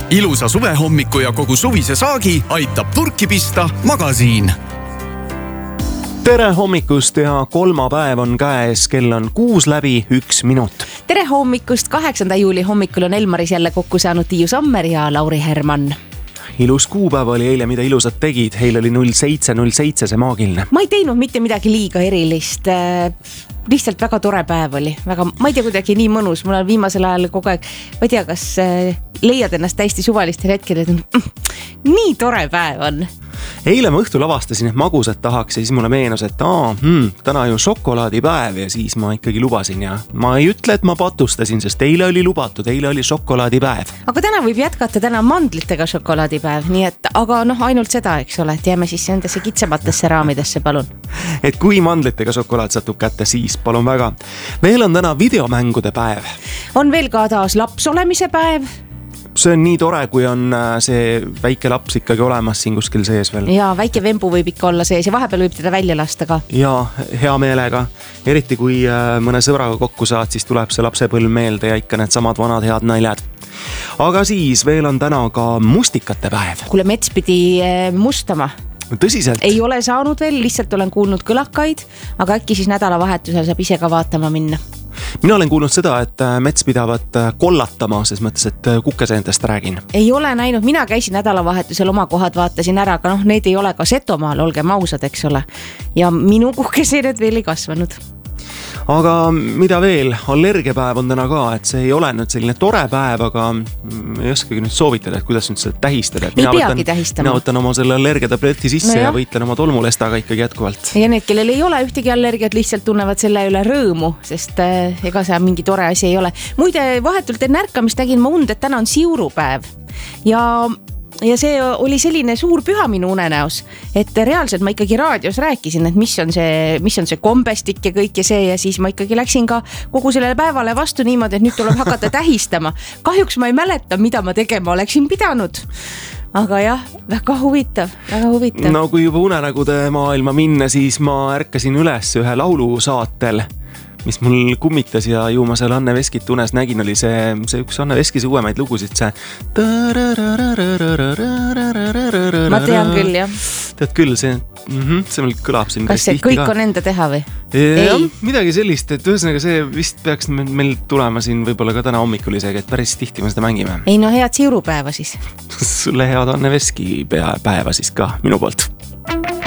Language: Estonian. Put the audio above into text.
Ilusa suvehommiku ja kogu suvise saagi aitab purki pista Magasiin. Tere hommikust ja kolmapäev on käes, kell on 6:01. Tere hommikust, 8. juuli hommikul on Elmaris jälle kokku saanud Tiiu Sommer ja Lauri Herman. Ilus kuupäev oli eile, mida ilusat tegid? Eil oli 07.07 see maagiline. Ma ei teinud mitte midagi liiga erilist. Lihtsalt väga tore päev oli. Ma ei tea, kuidagi nii mõnus. Mul on viimasel ajal kogu aeg, ma ei tea, kas leiad ennast täiesti suvalistel hetkel, et nii tore päev on. Eile ma õhtul avastasin, et magusat tahaks ja siis mulle meenus, et täna ju šokolaadipäev ja siis ma ikkagi lubasin ja ma ei ütle, et ma patustasin, sest eile oli lubatud, eile oli šokolaadipäev. Aga täna võib jätkata, täna mandlitega šokolaadipäev, nii et, aga ainult seda, eks ole, et jääme siis nendesse kitsamatesse raamidesse, palun. Et kui mandlitega šokolaad satub kätte, siis palun väga. Veel on täna videomängude päev. On veel ka taas laps olemise päev. See on nii tore, kui on see väike laps ikkagi olemas siin kuskil sees veel. Ja väike vembu võib ikka olla sees ja vahepeal võib teda välja lasta ka. Ja hea meelega. Eriti kui mõne sõbraga kokku saad, siis tuleb see lapsepõlv meelde ja ikka need samad vanad head naljad. Aga siis veel on täna ka mustikate päev. Kuule, mets pidi mustama. Tõsiselt? Ei ole saanud veel, lihtsalt olen kuulnud kõlakaid, aga äkki siis nädalavahetusel saab ise ka vaatama minna. Mina olen kuulnud seda, et mets pidavat kollatama, ses mõttes, et kukeseentest räägin. Ei ole näinud, mina käisin nädalavahetusel oma kohad, vaatasin ära, aga need ei ole ka Setomaal, olgem ausad, eks ole. Ja minu kukeseened veel ei kasvanud. Aga mida veel? Allergiapäev on täna ka, et see ei ole nüüd selline tore päev, aga ei oskagi nüüd soovitada, et kuidas nüüd seda tähistada. Ei peagi tähistama. Mina võtan oma selle allergiatableti sisse ja võitlen oma tolmulestaga ikkagi jätkuvalt. Ja need, kellel ei ole ühtegi allergiat, lihtsalt tunnevad selle üle rõõmu, sest ega see mingi tore asi ei ole. Muide, vahetult enne ärkamist nägin ma und, et täna on siurupäev ja see oli selline suur püha minu unenäos, et reaalselt ma ikkagi raadios rääkisin, et mis on see kombestik ja kõik ja see ja siis ma ikkagi läksin ka kogu sellele päevale vastu niimoodi, et nüüd tuleb hakata tähistama. Kahjuks ma ei mäleta, mida ma tegema oleksin pidanud. Aga jah, väga huvitav. No kui juba unenägude maailma minna, siis ma ärkasin üles ühe laulu saatel, mis mul kummitas ja ju ma seal Anne Veskit unes nägin, oli see üks Anne Veskise uuemaid lugusid, see ma tean küll, jah. Tead küll, see meil kõlab siin. Kas see kõik on enda teha või? Ei. Midagi sellist, et ühesõnaga see vist peaks meil tulema siin võib-olla ka täna hommikul isegi, et päris tihti me seda mängime. Ei no head siurupäeva siis. Sulle head Anne Veski päeva siis ka minu poolt.